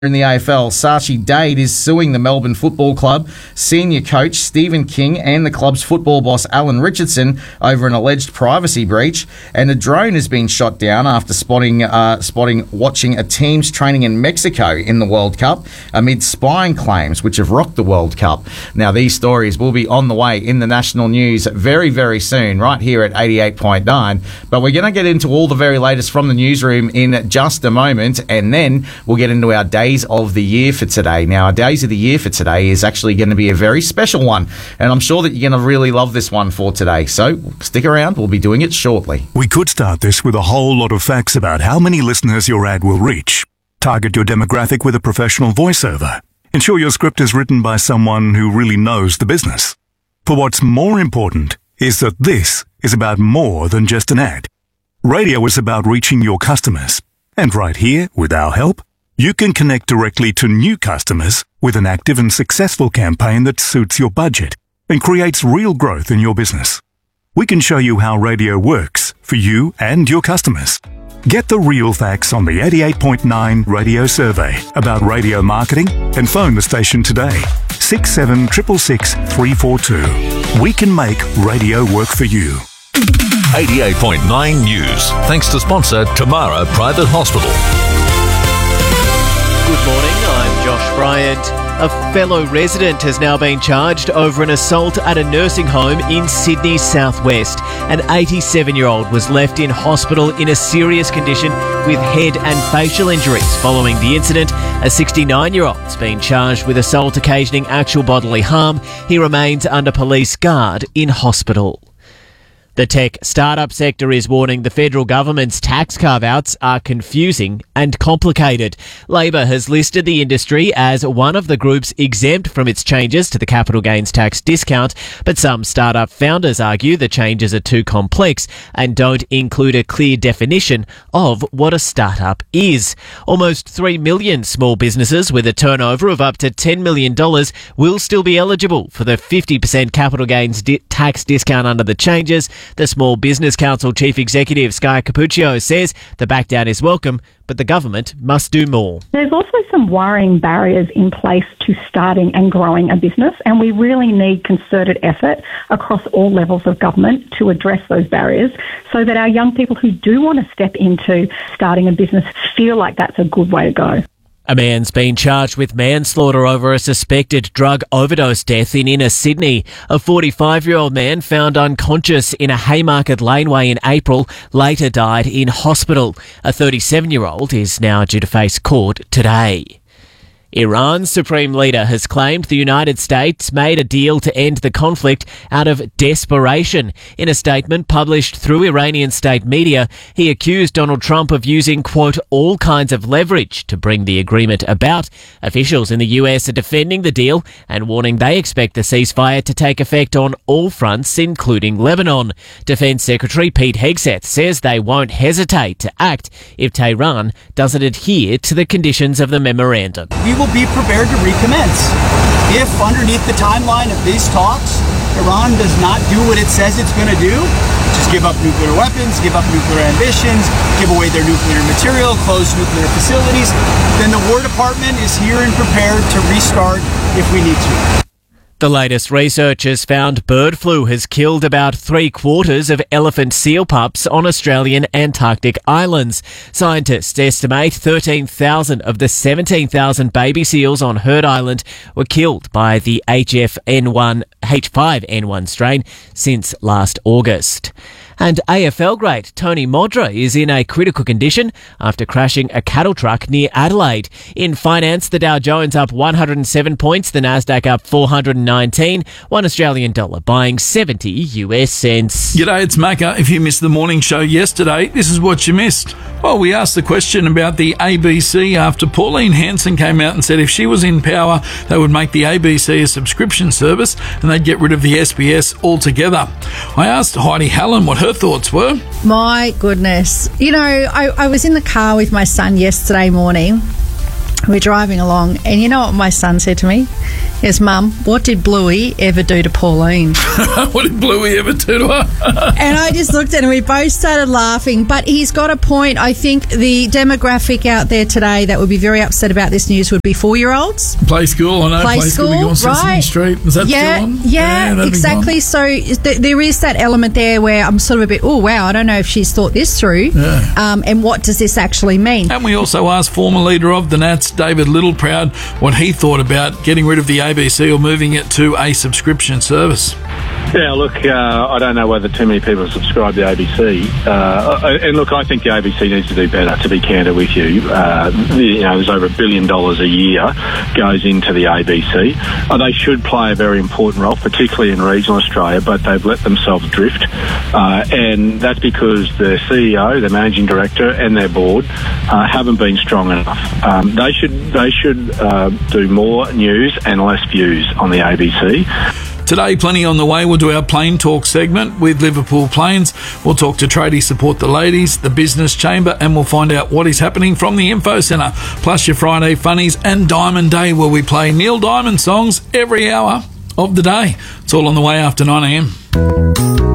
In the AFL, Sachi Dade is suing the Melbourne Football Club senior coach Stephen King and the club's football boss Alan Richardson over an alleged privacy breach. And a drone has been shot down after spotting watching a team's training in Mexico in the World Cup amid spying claims which have rocked the World Cup. Now, these stories will be on the way in the national news very, very soon, right here at 88.9. But we're going to get into all the very latest from the newsroom in just a moment, and then we'll get into our days of the year for today. Now, our days of the year for today is actually going to be a very special one, and I'm sure that you're going to really love this one for today. So stick around, we'll be doing it shortly. We could start this with a whole lot of facts about how many listeners your ad will reach. Target your demographic with a professional voiceover. Ensure your script is written by someone who really knows the business. For what's more important is that this is about more than just an ad. Radio is about reaching your customers. And right here, with our help, you can connect directly to new customers with an active and successful campaign that suits your budget and creates real growth in your business. We can show you how radio works for you and your customers. Get the real facts on the 88.9 radio survey about radio marketing and phone the station today. 6766 342. We can make radio work for you. 88.9 News. Thanks to sponsor Tamara Private Hospital. Good morning, I'm Josh Bryant. A fellow resident has now been charged over an assault at a nursing home in Sydney's southwest. An 87-year-old was left in hospital in a serious condition with head and facial injuries following the incident. A 69-year-old's been charged with assault occasioning actual bodily harm. He remains under police guard in hospital. The tech startup sector is warning the federal government's tax carve-outs are confusing and complicated. Labor has listed the industry as one of the groups exempt from its changes to the capital gains tax discount, but some startup founders argue the changes are too complex and don't include a clear definition of what a startup is. Almost 3 million small businesses with a turnover of up to $10 million will still be eligible for the 50% capital gains tax discount under the changes. The Small Business Council Chief Executive Sky Capuccio says the backdown is welcome, but the government must do more. There's also some worrying barriers in place to starting and growing a business, and we really need concerted effort across all levels of government to address those barriers so that our young people who do want to step into starting a business feel like that's a good way to go. A man's been charged with manslaughter over a suspected drug overdose death in inner Sydney. A 45-year-old man found unconscious in a Haymarket laneway in April later died in hospital. A 37-year-old is now due to face court today. Iran's supreme leader has claimed the United States made a deal to end the conflict out of desperation. In a statement published through Iranian state media, he accused Donald Trump of using, quote, all kinds of leverage to bring the agreement about. Officials in the US are defending the deal and warning they expect the ceasefire to take effect on all fronts, including Lebanon. Defense Secretary Pete Hegseth says they won't hesitate to act if Tehran doesn't adhere to the conditions of the memorandum. We will be prepared to recommence. If underneath the timeline of these talks, Iran does not do what it says it's going to do, which is give up nuclear weapons, give up nuclear ambitions, give away their nuclear material, close nuclear facilities, then the War Department is here and prepared to restart if we need to. The latest research has found bird flu has killed about 3/4 of elephant seal pups on Australian Antarctic islands. Scientists estimate 13,000 of the 17,000 baby seals on Heard Island were killed by the H5N1 strain since last August. And AFL great Tony Modra is in a critical condition after crashing a cattle truck near Adelaide. In finance, the Dow Jones up 107 points, the Nasdaq up 419, $1 Australian dollar buying 70 US cents. G'day, it's Macca. If you missed the morning show yesterday, this is what you missed. Well, we asked the question about the ABC after Pauline Hanson came out and said if she was in power, they would make the ABC a subscription service and they'd get rid of the SBS altogether. I asked Heidi Hallen what her thoughts were. My goodness. You know, I was in the car with my son yesterday morning. We're driving along, and you know what my son said to me? Yes, Mum, what did Bluey ever do to Pauline? What did Bluey ever do to her? And I just looked at him and we both started laughing. But he's got a point. I think the demographic out there today that would be very upset about this news would be 4-year-olds. Play school, I know. Play school, be on Sesame Street. Is that still on? Yeah, exactly. So there is that element there where I'm sort of a bit, oh, wow, I don't know if she's thought this through. Yeah. And what does this actually mean? And we also asked former leader of the Nats, David Littleproud, what he thought about getting rid of the ABC or moving it to a subscription service. Yeah, look, I don't know whether too many people subscribe to ABC. And look, I think the ABC needs to do better, to be candid with you. There's over $1 billion a year goes into the ABC. They should play a very important role, particularly in regional Australia, but they've let themselves drift. And that's because their CEO, their managing director and their board haven't been strong enough. They should do more news and less views on the ABC. Today, plenty on the way. We'll do our Plane Talk segment with Liverpool Planes. We'll talk to Tradie Support the Ladies, the Business Chamber, and we'll find out what is happening from the Info Centre. Plus your Friday Funnies and Diamond Day, where we play Neil Diamond songs every hour of the day. It's all on the way after 9 a.m.